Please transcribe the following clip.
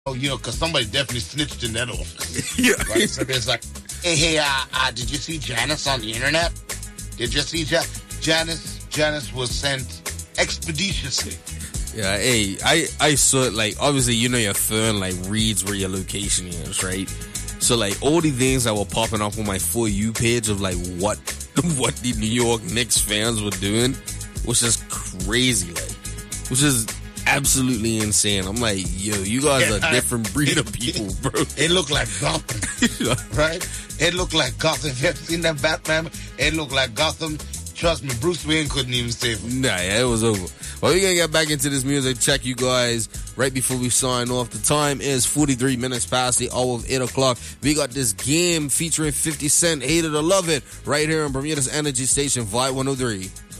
Oh, because somebody definitely snitched in that office. Yeah. Right? So there's like, hey, did you see Janice on the internet? Did you see Janice? Janice was sent expeditiously. Yeah, hey, I saw it, like, obviously, your phone, like, reads where your location is, right? So, like, all the things that were popping up on my For You page of, like, what the New York Knicks fans were doing was just crazy, like, which is absolutely insane. I'm like, yo, you guys are a different breed of people, bro. It looked like Gotham, right? It looked like Gotham. Have you ever seen that Batman? It looked like Gotham. Trust me, Bruce Wayne couldn't even save him. Nah, yeah, it was over. Well, we're going to get back into this music. Check you guys right before we sign off. The time is 43 minutes past the hour of 8 o'clock. We got this game featuring 50 Cent, Hate It or Love It, right here on Bermuda's Energy Station, Vibe 103.